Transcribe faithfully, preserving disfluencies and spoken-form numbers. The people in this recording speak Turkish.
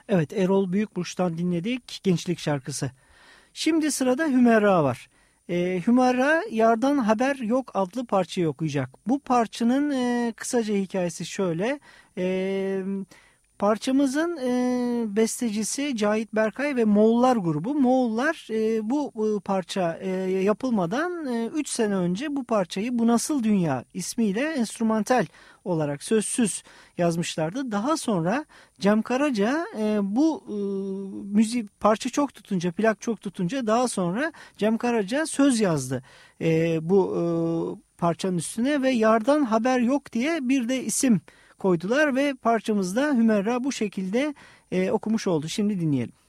Evet, Erol Büyükburç'tan dinledik Gençlik Şarkısı. Şimdi sırada Hümeyra var. Ee, Hümeyra Yardan Haber Yok adlı parçayı okuyacak. Bu parçanın e, kısaca hikayesi şöyle. E, Parçamızın e, bestecisi Cahit Berkay ve Moğollar grubu. Moğollar e, bu e, parça e, yapılmadan üç e, sene önce bu parçayı Bu Nasıl Dünya ismiyle enstrümantal olarak sözsüz yazmışlardı. Daha sonra Cem Karaca e, bu e, müzik parça çok tutunca, plak çok tutunca daha sonra Cem Karaca söz yazdı e, bu e, parçanın üstüne ve Yardan Haber Yok diye bir de isim koydular ve parçamızda Hümeyra bu şekilde e, okumuş oldu. Şimdi dinleyelim.